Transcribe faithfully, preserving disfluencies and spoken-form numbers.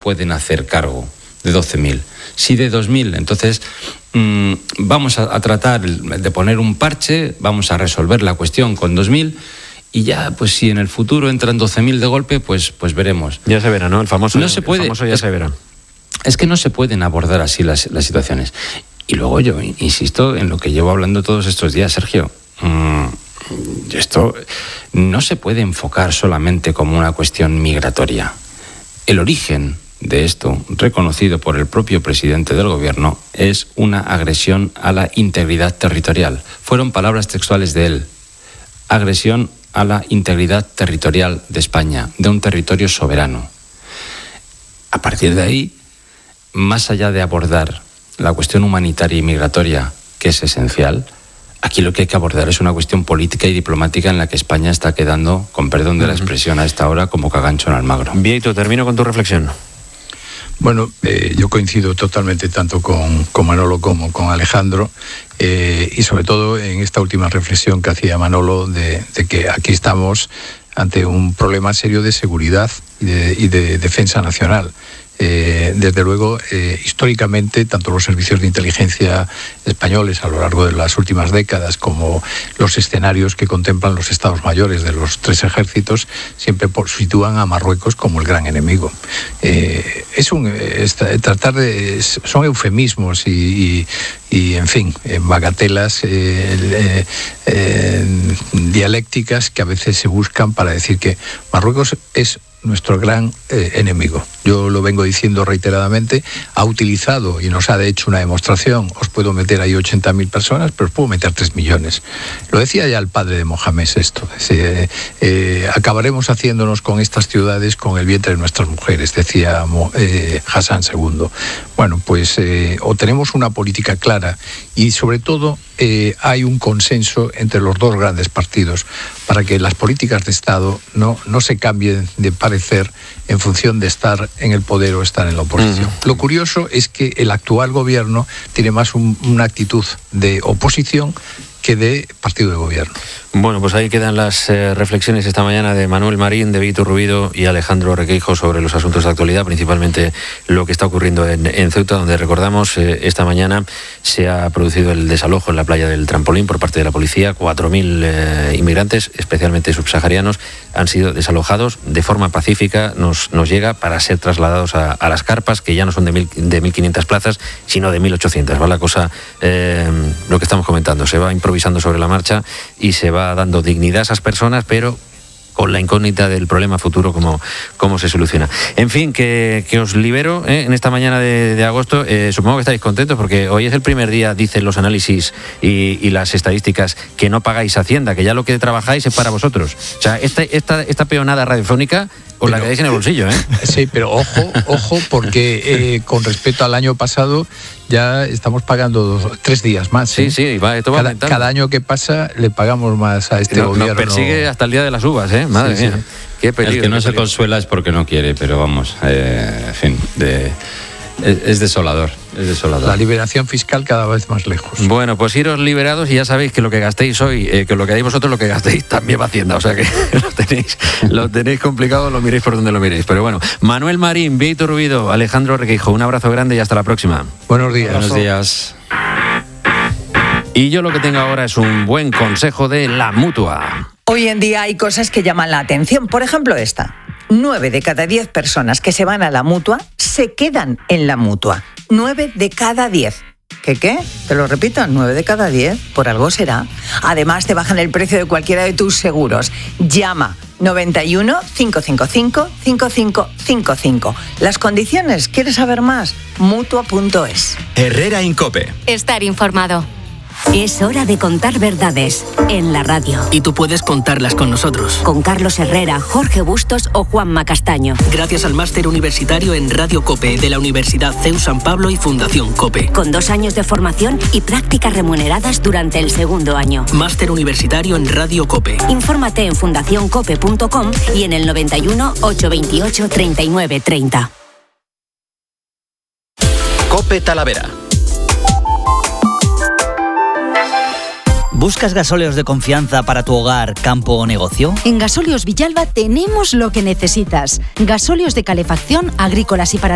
pueden hacer cargo de doce mil, sí de dos mil. Entonces, mmm, vamos a, a tratar de poner un parche, vamos a resolver la cuestión con dos mil y ya, pues si en el futuro entran doce mil de golpe, pues, pues veremos. Ya se verá, ¿no? El famoso, no se puede, el famoso ya es, se verá. Es que no se pueden abordar así las, las situaciones. Y luego yo insisto en lo que llevo hablando todos estos días, Sergio. Mmm, esto no se puede enfocar solamente como una cuestión migratoria. El origen de esto, reconocido por el propio presidente del gobierno, es una agresión a la integridad territorial. Fueron palabras textuales de él. Agresión a la integridad territorial de España, de un territorio soberano. A partir de ahí, más allá de abordar la cuestión humanitaria y migratoria, que es esencial, aquí lo que hay que abordar es una cuestión política y diplomática en la que España está quedando, con perdón de la expresión a esta hora, como cagancho en Almagro. Vieito, termino con tu reflexión. Bueno, eh, yo coincido totalmente tanto con, con Manolo como con Alejandro eh, y sobre todo en esta última reflexión que hacía Manolo de, de que aquí estamos ante un problema serio de seguridad y de, y de defensa nacional. Eh, desde luego, eh, históricamente, tanto los servicios de inteligencia españoles a lo largo de las últimas décadas como los escenarios que contemplan los estados mayores de los tres ejércitos siempre por, sitúan a Marruecos como el gran enemigo. Eh, es un es, tratar de son eufemismos y, y, y en fin, bagatelas eh, eh, eh, dialécticas que a veces se buscan para decir que Marruecos es nuestro gran eh, enemigo. Yo lo vengo diciendo reiteradamente, ha utilizado y nos ha hecho una demostración, os puedo meter ahí ochenta mil personas, pero os puedo meter tres millones. Lo decía ya el padre de Mohamed esto, eh, eh, acabaremos haciéndonos con estas ciudades con el vientre de nuestras mujeres, decía eh, Hassan segundo. Bueno, pues eh, o tenemos una política clara y sobre todo eh, hay un consenso entre los dos grandes partidos para que las políticas de Estado no, no se cambien de parecer en función de estar en el poder o estar en la oposición. Uh-huh. Lo curioso es que el actual gobierno tiene más un, una actitud de oposición que de partido de gobierno. Bueno, pues ahí quedan las eh, reflexiones esta mañana de Manuel Marín, de Vieito Rubido y Alejandro Requeijo sobre los asuntos de actualidad, principalmente lo que está ocurriendo en, en Ceuta, donde recordamos eh, esta mañana se ha producido el desalojo en la playa del Trampolín por parte de la policía. cuatro mil eh, inmigrantes, especialmente subsaharianos, han sido desalojados de forma pacífica. Nos, nos llega para ser trasladados a, a las carpas, que ya no son de, mil, de mil quinientas plazas, sino de mil ochocientas. Va la cosa, eh, lo que estamos comentando, se va improvisando sobre la marcha y se va dando dignidad a esas personas, pero con la incógnita del problema futuro, cómo, cómo se soluciona. En fin, que, que os libero ¿eh? en esta mañana de, de agosto. Eh, supongo que estáis contentos porque hoy es el primer día, dicen los análisis y, y las estadísticas, que no pagáis Hacienda, que ya lo que trabajáis es para vosotros. O sea, esta, esta, esta peonada radiofónica os la quedáis en el bolsillo, ¿eh? Sí, pero ojo, ojo, porque eh, con respecto al año pasado ya estamos pagando dos, tres días más. Sí, ¿eh? sí, va, esto va cada, aumentando. cada año que pasa le pagamos más a este no, gobierno. Nos persigue hasta el día de las uvas, ¿eh? Madre sí, mía. Sí. Qué peligro. El que no qué se peligro. consuela es porque no quiere, pero vamos, eh, en fin, de, es, es desolador, es desolador. La liberación fiscal cada vez más lejos. Bueno, pues iros liberados y ya sabéis que lo que gastéis hoy, eh, que lo que hagáis vosotros, lo que gastéis también va a Hacienda, o sea que lo tenéis, lo tenéis complicado, lo miréis por donde lo miréis. Pero bueno, Manuel Marín, Vieito Rubido, Alejandro Requeijo, un abrazo grande y hasta la próxima. Buenos días. Buenos días. Y yo lo que tengo ahora es un buen consejo de La Mutua. Hoy en día hay cosas que llaman la atención, por ejemplo esta. Nueve de cada diez personas que se van a la Mutua se quedan en la Mutua. Nueve de cada diez. ¿Qué qué? Te lo repito, nueve de cada diez, por algo será. Además te bajan el precio de cualquiera de tus seguros. Llama noventa y uno, cinco cinco cinco, cinco cinco cinco cinco. Las condiciones, ¿quieres saber más? Mutua punto es. Herrera Incope. Estar informado. Es hora de contar verdades en la radio. Y tú puedes contarlas con nosotros. Con Carlos Herrera, Jorge Bustos o Juanma Castaño. Gracias al máster universitario en Radio COPE de la Universidad C E U San Pablo y Fundación COPE. Con dos años de formación y prácticas remuneradas durante el segundo año. Máster universitario en Radio COPE. Infórmate en fundación cope punto com y en el noventa y uno, ochocientos veintiocho, treinta y nueve treinta. COPE Talavera. ¿Buscas gasóleos de confianza para tu hogar, campo o negocio? En Gasóleos Villalba tenemos lo que necesitas. Gasóleos de calefacción, agrícolas y para